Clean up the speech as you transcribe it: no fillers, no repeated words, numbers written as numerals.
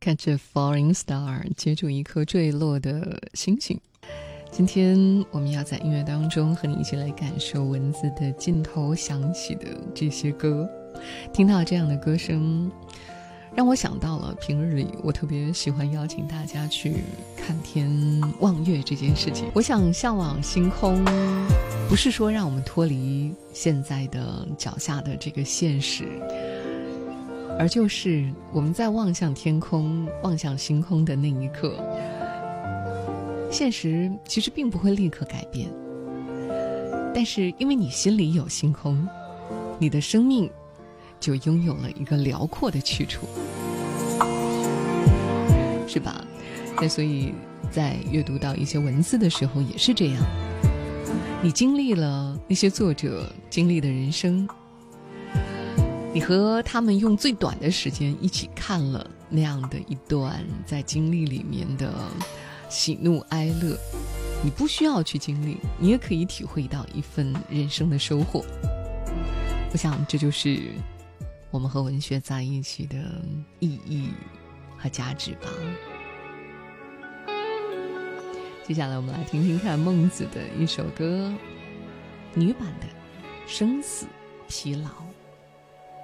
Catch a falling star， 接住一颗坠落的星星。今天我们要在音乐当中和你一起来感受文字的尽头响起的这些歌。听到这样的歌声，让我想到了平日里我特别喜欢邀请大家去看天望月这件事情。我想向往星空，不是说让我们脱离现在的脚下的这个现实，而就是我们在望向天空、望向星空的那一刻，现实其实并不会立刻改变，但是因为你心里有星空，你的生命就拥有了一个辽阔的去处，是吧？那所以在阅读到一些文字的时候也是这样，你经历了那些作者经历的人生，你和他们用最短的时间一起看了那样的一段在经历里面的喜怒哀乐，你不需要去经历，你也可以体会到一份人生的收获。我想这就是我们和文学在一起的意义和价值吧。接下来我们来听听看孟子的一首歌，女版的《生死疲劳》。